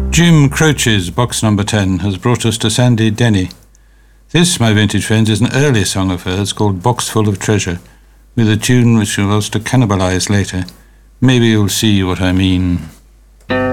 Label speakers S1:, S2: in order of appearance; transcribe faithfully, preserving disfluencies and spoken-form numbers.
S1: Jim Croce's box number ten has brought us to Sandy Denny. This, my vintage friends, is an early song of hers called Box Full of Treasure, with a tune which she was to cannibalise later. Maybe you'll see what I mean.